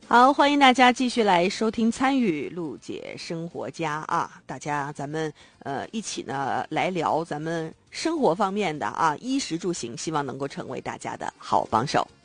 好，欢迎大家继续来收听参与陆姐生活家啊！大家咱们一起呢来聊咱们生活方面的啊，衣食住行，希望能够成为大家的好帮手。